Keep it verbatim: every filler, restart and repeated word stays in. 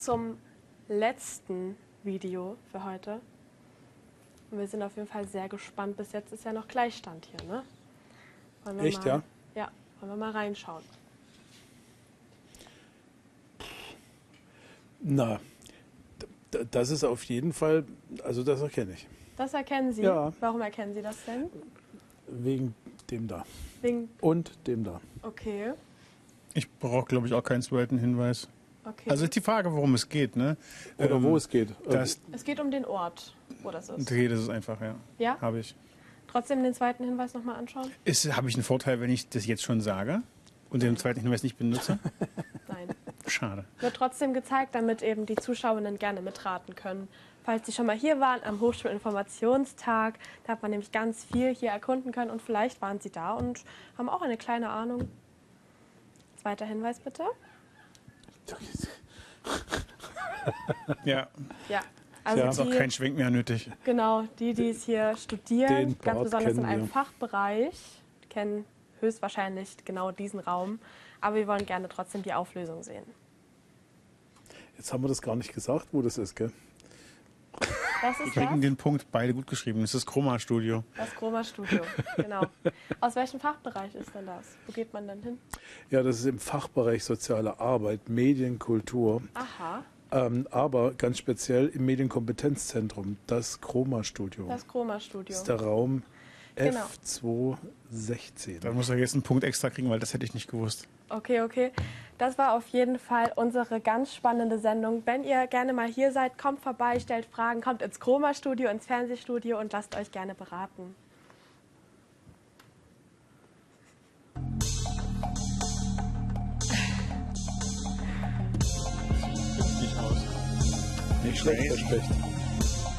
Zum letzten Video für heute. Und wir sind auf jeden Fall sehr gespannt. Bis jetzt ist ja noch Gleichstand hier, ne? Wollen wir Echt, mal, ja? Ja, wollen wir mal reinschauen. Na, d- das ist auf jeden Fall, also das erkenne ich. Das erkennen Sie? Ja. Warum erkennen Sie das denn? Wegen dem da. Wegen, Und dem da. okay, Ich brauche, glaube ich, auch keinen zweiten Hinweis. okay. Also ist die Frage, worum es geht, ne? Oder Ähm, wo es geht. Das, es geht um den Ort, wo das ist. okay, das ist einfach, ja. Ja? Habe ich. Trotzdem den zweiten Hinweis nochmal anschauen? Ist, habe ich einen Vorteil, wenn ich das jetzt schon sage und den zweiten Hinweis nicht benutze? Nein. Schade. Wird trotzdem gezeigt, damit eben die Zuschauerinnen gerne mitraten können. Falls Sie schon mal hier waren am Hochschulinformationstag, da hat man nämlich ganz viel hier erkunden können und vielleicht waren Sie da und haben auch eine kleine Ahnung. Zweiter Hinweis bitte. Ja, Ja, also Ja. ist auch die, kein Schwenk mehr nötig. genau, die, die es hier studieren, Den ganz Part besonders in kennen einem wir. Fachbereich, kennen höchstwahrscheinlich genau diesen Raum. Aber wir wollen gerne trotzdem die Auflösung sehen. Jetzt haben wir das gar nicht gesagt, wo das ist, gell? Das Wir ist kriegen das, den Punkt beide gut geschrieben. Das ist das Chroma-Studio. das Chroma-Studio, genau. Aus welchem Fachbereich ist denn das? Wo geht man denn hin? Ja, das ist im Fachbereich Soziale Arbeit, Medien, Kultur, Aha, ähm, aber ganz speziell im Medienkompetenzzentrum, das Chroma-Studio. das Chroma-Studio. Das ist der Raum Genau. F zweihundertsechzehn. Da muss er jetzt einen Punkt extra kriegen, weil das hätte ich nicht gewusst. Okay, okay. Das war auf jeden Fall unsere ganz spannende Sendung. Wenn ihr gerne mal hier seid, kommt vorbei, stellt Fragen, kommt ins Chroma-Studio, ins Fernsehstudio und lasst euch gerne beraten. Nicht aus. Nicht schlecht, nicht schlecht.